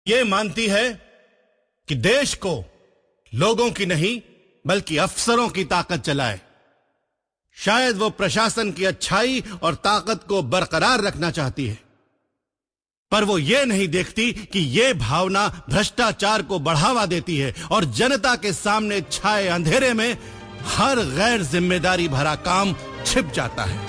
ये मानती है कि देश को लोगों की नहीं बल्कि अफसरों की ताकत चलाए। शायद वो प्रशासन की अच्छाई और ताकत को बरकरार रखना चाहती है, पर वो ये नहीं देखती कि ये भावना भ्रष्टाचार को बढ़ावा देती है और जनता के सामने छाए अंधेरे में हर गैर जिम्मेदारी भरा काम छिप जाता है।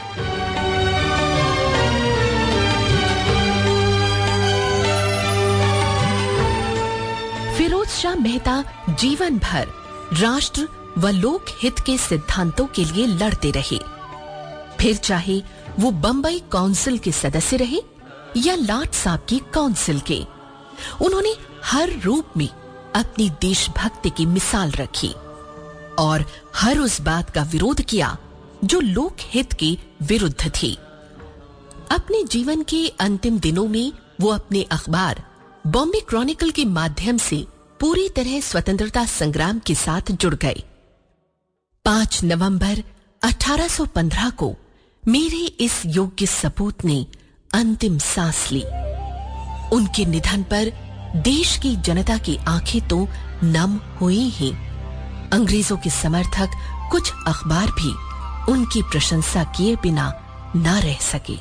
फिरोज शाह मेहता जीवन भर राष्ट्र व लोक हित के सिद्धांतों के लिए लड़ते रहे। फिर चाहे वो बंबई काउंसिल के सदस्य रहे या लाट साहब की काउंसिल के, उन्होंने हर रूप में अपनी देशभक्ति की मिसाल रखी और हर उस बात का विरोध किया जो लोक हित के विरुद्ध थी। अपने जीवन के अंतिम दिनों में वो अपने अखबार बॉम्बे क्रॉनिकल के माध्यम से पूरी तरह स्वतंत्रता संग्राम के साथ जुड़ गए। 5 नवंबर 1815 को मेरे इस योग्य सपूत ने अंतिम सांस ली। उनके निधन पर देश की जनता की आंखें तो नम हुई ही। अंग्रेजों के समर्थक कुछ अखबार भी उनकी प्रशंसा किए बिना न रह सके।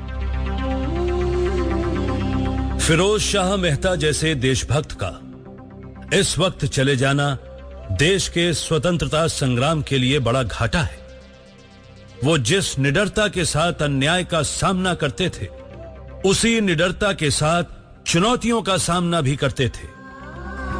फिरोज शाह मेहता जैसे देशभक्त का इस वक्त चले जाना देश के स्वतंत्रता संग्राम के लिए बड़ा घाटा है। वो जिस निडरता के साथ अन्याय का सामना करते थे, उसी निडरता के साथ चुनौतियों का सामना भी करते थे।